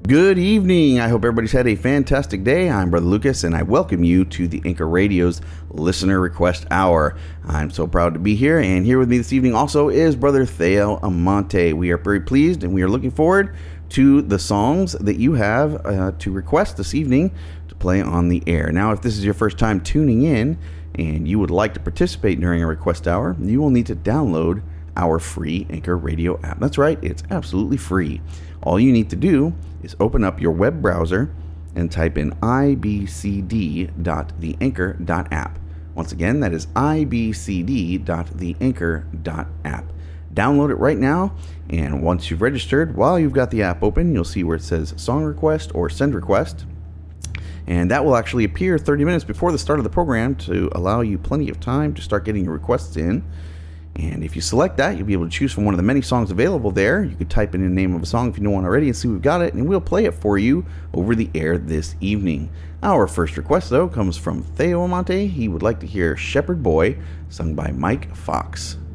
Good evening. I hope everybody's had a fantastic day. I'm Brother Lucas, and I welcome you to the Anchor Radio's Listener Request Hour. I'm so proud to be here, and here with me this evening also is Brother Theo Amante. We are very pleased, and we are looking forward to the songs that you have to request this evening to play on the air. Now, if this is your first time tuning in, and you would like to participate during a request hour, you will need to download our free Anchor Radio app. That's right, it's absolutely free. All you need to do is open up your web browser and type in ibcd.theanchor.app. Once again, that is ibcd.theanchor.app. Download it right now, and once you've registered, while you've got the app open, you'll see where it says Song Request or Send Request. And that will actually appear 30 minutes before the start of the program to allow you plenty of time to start getting your requests in. And if you select that, you'll be able to choose from one of the many songs available there. You could type in the name of a song if you know one already and see we've got it, and we'll play it for you over the air this evening. Our first request, though, comes from Theo Amante. He would like to hear Shepherd Boy, sung by Mike Fox.